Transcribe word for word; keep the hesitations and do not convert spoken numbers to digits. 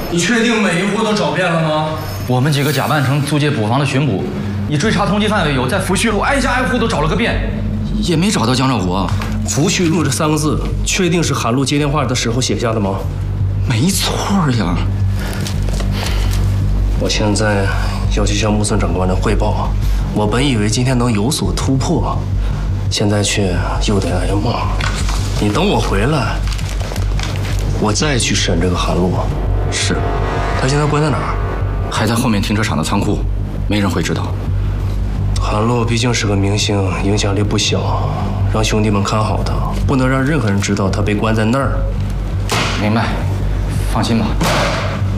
你确定每一户都找遍了吗？ 我们几个假扮成租界捕房的巡捕，以追查通缉范围有在福煦路挨家挨户都找了个遍，也没找到江兆国。 福煦路这三个字，确定是韩露接电话的时候写下的吗？ 没错呀。 我现在要去向木村长官的汇报。我本以为今天能有所突破，现在却又得挨骂。你等我回来，我再去审这个韩露。 是。 他现在关在哪儿？ 还在后面停车场的仓库，没人会知道。 韩露毕竟是个明星，影响力不小，让兄弟们看好他，不能让任何人知道他被关在那儿。 明白，放心吧。